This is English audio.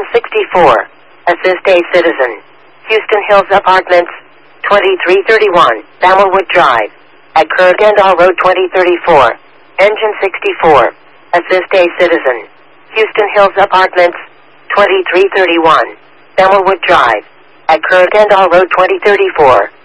64. Assist a citizen. Houston Hills Apartments, 2331, Bamelwood Drive. At Kurgandal Road 2034. Engine 64. Assist a citizen. Houston Hills Apartments, 2331, Bamelwood Drive. At Kurgandal Road 2034.